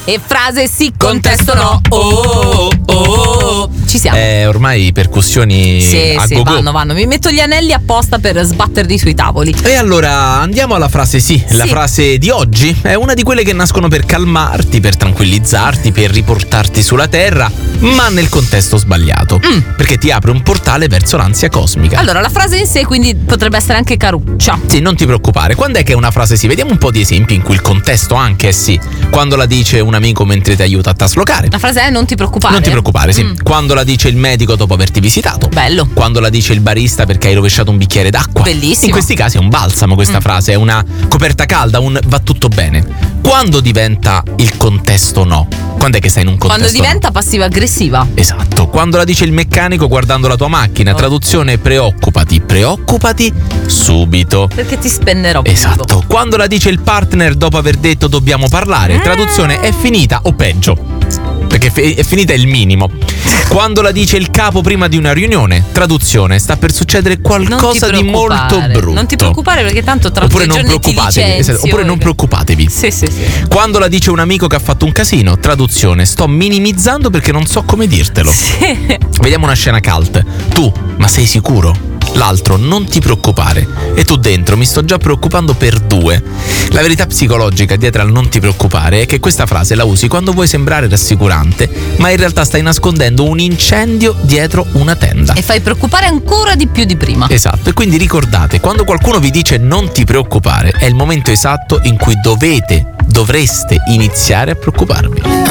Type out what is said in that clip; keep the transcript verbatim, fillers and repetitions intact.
E frase sì, contesto no. Oh, oh, oh. Ci siamo. Eh, ormai percussioni Sì, a sì, go-go. vanno, vanno. Mi metto gli anelli apposta per sbatterli sui tavoli. E allora andiamo alla frase sì. La Sì. frase di oggi è una di quelle che nascono per calmarti, per tranquillizzarti, per riportarti sulla terra, ma nel contesto sbagliato. Mm. Perché ti apre un portale verso l'ansia cosmica. Allora, la frase in sé quindi potrebbe essere anche caruccia. Sì, non ti preoccupare. Quando è che è una frase sì? Vediamo un po' di esempi in cui il contesto anche è sì. Quando la dice un amico mentre ti aiuta a traslocare. La frase è non ti preoccupare. Non ti preoccupare, sì. Mm. Quando la dice il medico dopo averti visitato. Bello. Quando la dice il barista perché hai rovesciato un bicchiere d'acqua. Bellissimo. In questi casi è un balsamo questa Mm. frase, è una coperta calda, un va tutto bene. Quando diventa il contesto no? Quando è che sei in un contesto Quando diventa passiva-aggressiva. no? Esatto. Quando la dice il meccanico guardando la tua macchina. Oh. Traduzione preoccupati, preoccupati subito. Perché ti spenderò. Esatto. Quando la dice il partner dopo aver detto dobbiamo parlare. Traduzione è finita o peggio. Perché è finita il minimo. Quando la dice il capo prima di una riunione. Traduzione, sta per succedere qualcosa di molto brutto. Non ti preoccupare perché tanto tra Oppure due non giorni ti preoccupatevi. licenzio. Esatto, oppure non preoccupatevi. Sì, sì, sì. Quando la dice un amico che ha fatto un casino. Traduzione, sto minimizzando perché non so come dirtelo. Sì. Vediamo una scena cult. Tu, ma sei sicuro? L'altro, non ti preoccupare. E tu dentro, mi sto già preoccupando per due. La verità psicologica dietro al non ti preoccupare è che questa frase la usi quando vuoi sembrare rassicurante, ma in realtà stai nascondendo un incendio dietro una tenda. E fai preoccupare ancora di più di prima. Esatto, e quindi ricordate, quando qualcuno vi dice non ti preoccupare, è il momento esatto in cui dovete, dovreste iniziare a preoccuparvi.